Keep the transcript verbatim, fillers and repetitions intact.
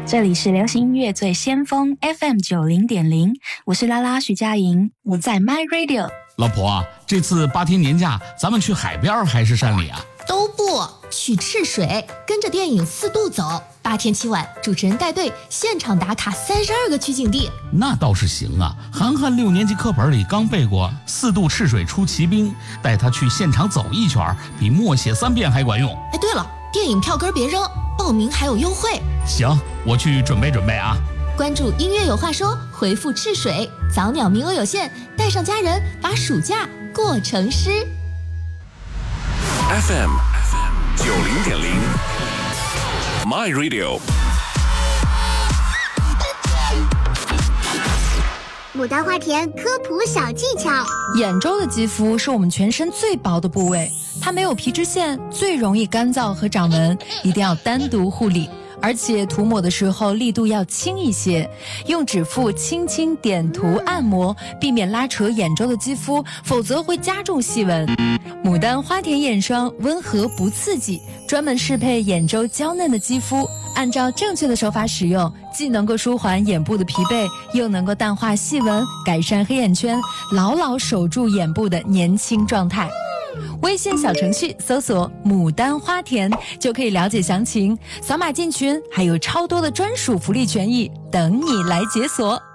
这里是流行音乐最先锋 F M 九零点零，我是拉拉徐佳莹，我在 My Radio。 老婆啊，这次八天年假，咱们去海边还是山里啊？ 都不去赤水，跟着电影四渡走。八天七晚，主持人带队现场打卡三十二个取景地。 那倒是行啊，涵涵六年级课本里刚背过四渡赤水出奇兵，带他去现场走一圈，比默写三遍还管用。 哎，对了，电影票根别扔，报名还有优惠。 行，我去准备准备啊。 关注音乐有话说，回复赤水，早鸟名额有限，带上家人，把暑假过成诗。 F M 九零点零 My Radio。 牡丹花田科普小技巧： 眼周的肌肤是我们全身最薄的部位，它没有皮脂腺，最容易干燥和长纹，一定要单独护理。而且涂抹的时候力度要轻一些，用指腹轻轻点涂按摩，避免拉扯眼周的肌肤，否则会加重细纹。牡丹花田眼霜温和不刺激，专门适配眼周娇嫩的肌肤，按照正确的手法使用，既能够舒缓眼部的疲惫，又能够淡化细纹，改善黑眼圈，牢牢守住眼部的年轻状态。微信小程序搜索牡丹花田就可以了解详情，扫码进群还有超多的专属福利权益等你来解锁。